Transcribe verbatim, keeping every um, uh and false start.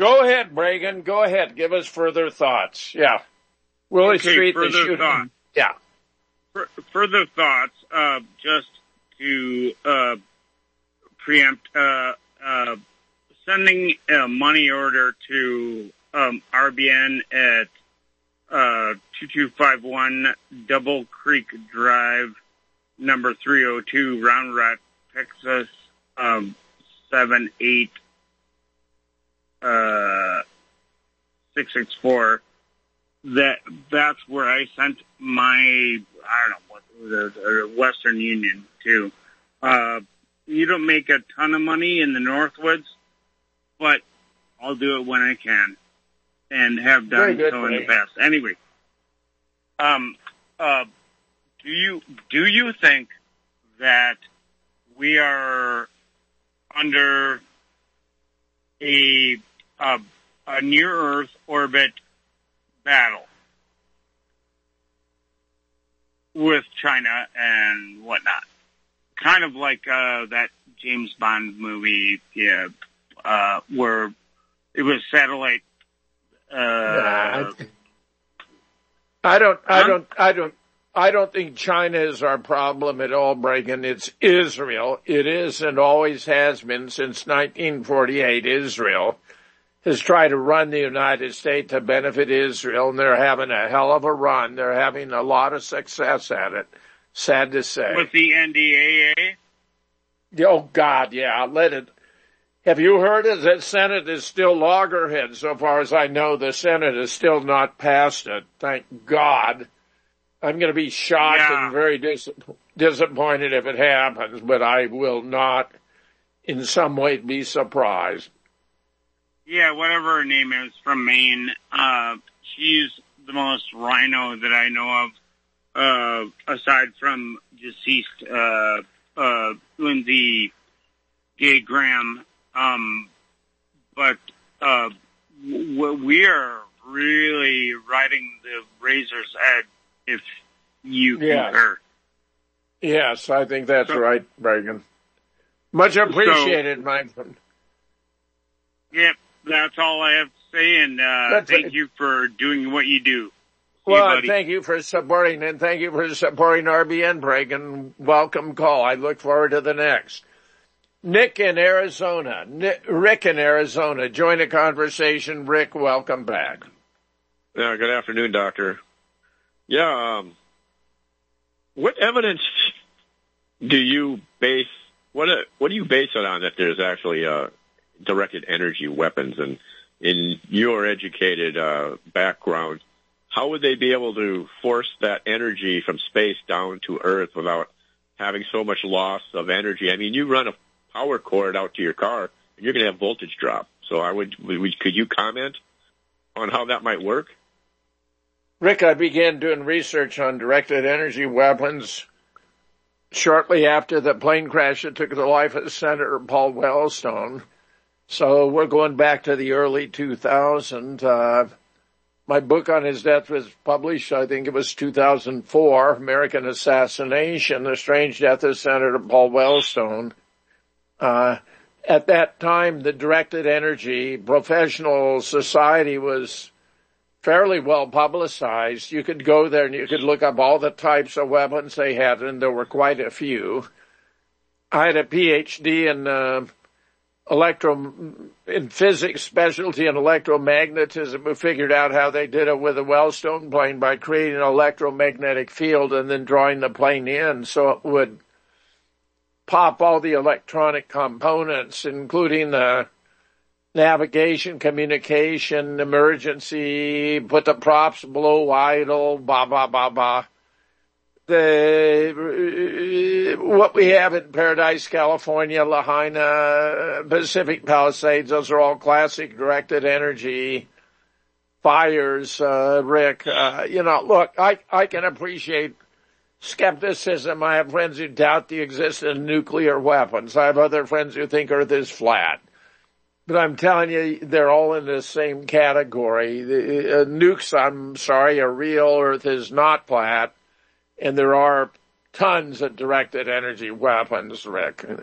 Go ahead, Bregan. Go ahead. Give us further thoughts. Yeah. Willie okay, Street, the further shooting. thoughts. Yeah. F- further thoughts, uh, just to, uh, preempt, uh, uh, sending a money order to, um, R B N at, uh, two two five one Double Creek Drive, number three oh two, Round Rock, Texas, um, seven eight, uh, six six four. That that's where I sent my I don't know what the, the Western Union to. Uh, you don't make a ton of money in the Northwoods, but I'll do it when I can, and have done good, so in the Ray. past. Anyway, um, uh, do you do you think that we are under a a, a near Earth orbit battle with China and whatnot? Kind of like uh, that James Bond movie, yeah, uh, where it was satellite. Uh, Nah, I don't, I Huh? don't, I don't, I don't think China is our problem at all, Bregan. It's Israel. It is and always has been since nineteen forty-eight. Israel has tried to run the United States to benefit Israel, and they're having a hell of a run. They're having a lot of success at it. Sad to say. with the N D A A. Oh, God, yeah. Let it. Have you heard it? The Senate is still loggerhead. So far as I know, the Senate has still not passed it. Thank God. I'm going to be shocked Yeah. and very dis- disappointed if it happens, but I will not in some way be surprised. Yeah, whatever her name is, from Maine. Uh, she's the most rhino that I know of, uh, aside from deceased, uh, uh, Lindsey Gay Graham. Um, but, uh, w- we are really riding the razor's edge, if you Yeah. concur. Yes, I think that's So- right, Reagan. Much appreciated, my friend. Yep, that's all I have to say, and, uh, That's thank it. you for doing what you do. See you, Well, buddy. thank you for supporting, and thank you for supporting R B N Break, and welcome call. I look forward to the next. Nick in Arizona. Nick, Rick in Arizona. Join the conversation. Rick, welcome back. Yeah, good afternoon, Doctor. Yeah, um, what evidence do you base, what what do you base it on that there's actually uh, directed energy weapons? And in your educated uh, background, how would they be able to force that energy from space down to Earth without having so much loss of energy? I mean, you run a power cord out to your car, and you're going to have voltage drop. So I would, would, could you comment on how that might work? Rick, I began doing research on directed energy weapons shortly after the plane crash that took the life of Senator Paul Wellstone. So we're going back to the early two thousands. Uh, my book on his death was published, I think it was two thousand four, American Assassination, The Strange Death of Senator Paul Wellstone. Uh, at that time, the directed energy professional society was fairly well publicized. You could go there and you could look up all the types of weapons they had, and there were quite a few. I had a P H D in uh, electro in physics, specialty in electromagnetism. We figured out how they did it with a Wellstone plane by creating an electromagnetic field and then drawing the plane in so it would pop all the electronic components, including the navigation, communication, emergency, put the props below idle, blah, blah, blah, blah. The, what we have in Paradise, California, Lahaina, Pacific Palisades, those are all classic directed energy fires, uh, Rick. Uh, you know, look, I, I can appreciate skepticism. I have friends who doubt the existence of nuclear weapons. I have other friends who think Earth is flat. But I'm telling you, they're all in the same category. The uh, nukes, I'm sorry, are real. Earth is not flat. And there are tons of directed energy weapons, Rick.